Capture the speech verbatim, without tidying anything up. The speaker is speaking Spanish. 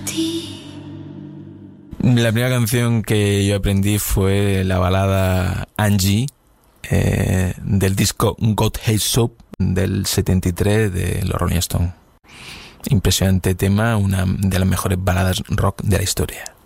La primera canción que yo aprendí fue la balada Angie, eh, del disco God Hates Up del setenta y tres de los Rolling Stones. Impresionante tema, una de las mejores baladas rock de la historia.